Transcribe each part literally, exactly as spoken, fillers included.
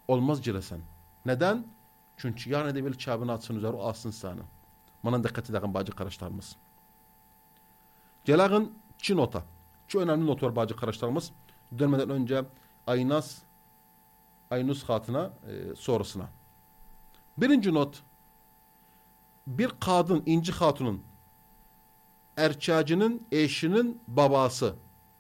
olmaz cilesen. Neden? Çünkü yarın edebilir çabını atsın üzeri alsın sana. Bana dikkat edin bacı kardeşlerimiz. Gelağın çi nota. Çok önemli not var bacı kardeşlerimiz. Dönmeden önce Aynaz Aynus Hatun'a e, sorusuna. Birinci not. Bir kadın İnci Hatun'un erçacının eşinin babası.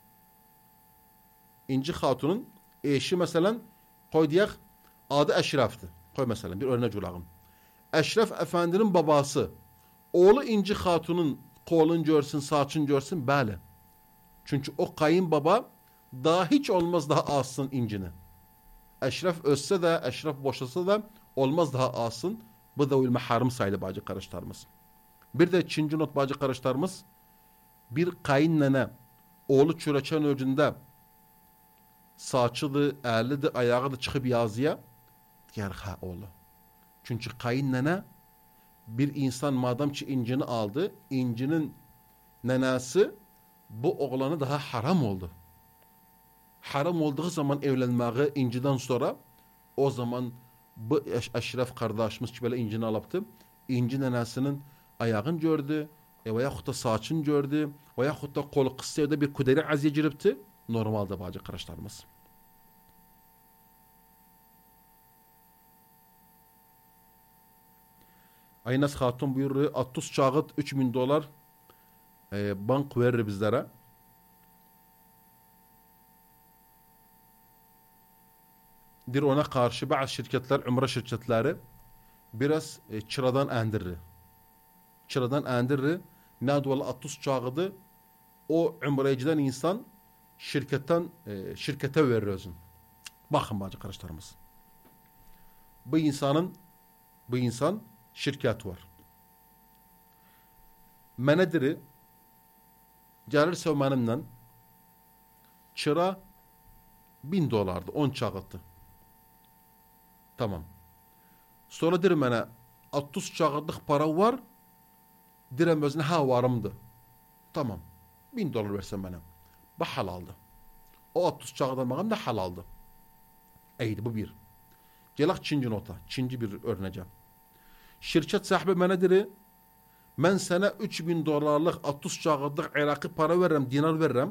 İnci Hatun'un eşi mesela koy diyak adı Eşref'ti. Koy mesela bir örnek olağım. Eşref Efendi'nin babası. Oğlu İnci Hatun'un kolun görsün, saçın görsün böyle. Çünkü o kayınbaba daha hiç olmaz daha alsın İnci'ni. Eşref ölse de, Eşref boşasa da olmaz daha alsın. Bu da ilme haram sayılı bacı kardeşlerimiz. Bir de ikinci not bacı kardeşlerimiz. Bir kayınnene oğlu çöreçen öcünde saçılı, elli ayağı da çıkıp yazıya diğer ha oğlu. Çünkü kayınnene bir insan madem ki incini aldı, incinin nenesi bu oğlanı daha haram oldu. Haram olduğu zaman evlenmeyi inciden sonra o zaman bu Eşref kardeşimiz ki böyle incini alıptı. İnci nenesinin ayağını gördü, e, veya da saçını gördü, veya da kolu kısa da bir kuderi aziye giripti. Normalde bacı kardeşlerimiz. Aynaz Hatun buyuruyor, altmış çağıt üç bin dolar e, bank verir bizlere. Bir ona karşı bazı şirketler, umre şirketleri biraz e, çıradan endirir. Çıradan endirir. Ne dolayı altmış çağıdı o umreyciden insan şirketten e, şirkete verir özün. Bakın bacı kardeşlerimiz. Bu insanın bu insan şirket var. Menediri gelirse benimle çıra bin dolardı. On çağıttı. Tamam. Sonra derim bana altmış çağıtlık para var. Direm özüne ha varımdı. Tamam. Bin dolar versen bana. Bu halaldı. O altmış çağıdan bakım da halaldı. Eydi bu bir. Gelak Çinci nota. Çinci bir örneceğim. Şirket sahibi bana diri ben sana üç bin dolarlık altmış çağıtlık Irak'ı para veririm, dinar veririm.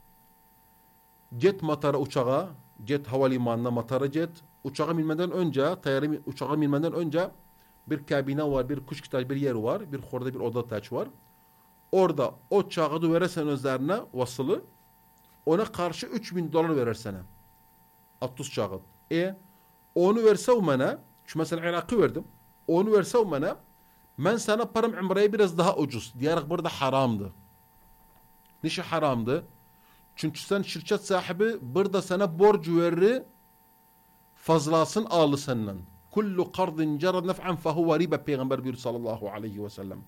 Jet matara uçağa, jet havalimanına matara jet. Uçağa binmeden önce, tayarı uçağa binmeden önce bir kabine var, bir kuş bir yer var, bir orada bir oda taç var. Orada o çağıdı verirsen üzerine vasılı, ona karşı üç bin dolar verir sana. altmış çağıt. E, onu verse bana, çünkü mesela Irak'ı verdim, onu verse bana, ben sana param umreye biraz daha ucuz. Diyerek burada haramdı. Niçin haramdı? Çünkü sen şirket sahibi burada sana borcu verir, fazlasını aldı senden. Kullu kardin cerad nef'an fehuve ribe Peygamber buyuruyor sallallahu aleyhi ve sellem.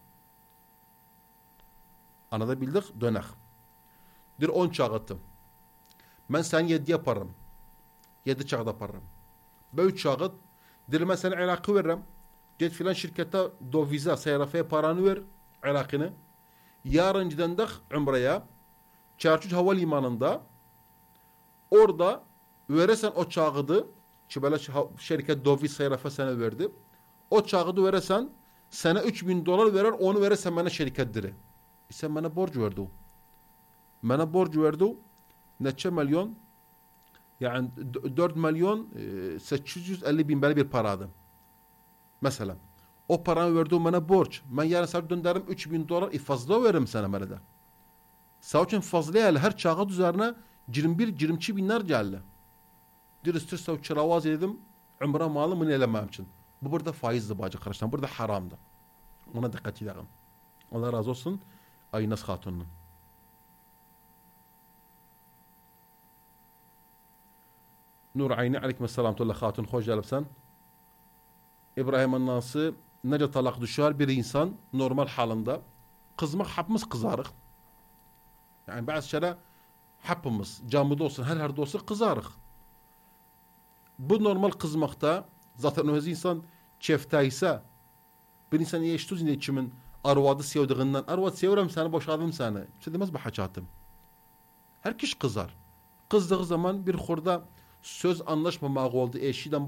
Anlatabildik? Dönek. Bir on çağıttım. Ben sen yedi yaparım. Yedi çağda yaparım. Böyle çağıt. Dir ben sana Irak'ı veririm. Git filan şirkete dovize, seyrafeye paranı ver. Irak'ını. Yarın gidendik Umre'ye. Çarşuç Havalimanı'nda orada verirsen o çağıdı ki böyle şirket dovize seyrafe sana verdi. O çağıdı verirsen sana üç bin dolar verir, onu verirsen bana şirket diri. E sen bana borcu verdi. Bana borcu verdi. Neçe milyon? Yani dört milyon sekiz yüz elli bin böyle bir paradı. Mesela. O paranı verdi bana borç. Ben yarın sana döndürürüm üç bin dolar. E fazla veririm sana bana da. Savçın fazla yani her çağıt üzerine yirmi bir yirmi iki binler geldi. Diristir sav çıravaz dedim. Umre malımı elemem için. Bu burada faizdi bacı kardeşlerim. Burada haramdı. Ona dikkat edelim. Allah razı olsun. Aynaz Hatun'un. Nur Ayni aleykümselam tuğla Hatun. Hoş gelipsen. İbrahim'in nası nece talak düşer bir insan normal halinde. Kızmak hepimiz kızarık. Yani bazı şeyler hepimiz camide olsun her yerde olsun kızarık. Bu normal kızmakta zaten o insan çeftaysa bir insan iyi eşituz ne içimin arvadı sevdiğinden arvad seviyorum seni boşadım seni. İşte demez bu haçatım. Her kişi kızar. Kızdığı zaman bir hurda söz anlaşmamak oldu eşiden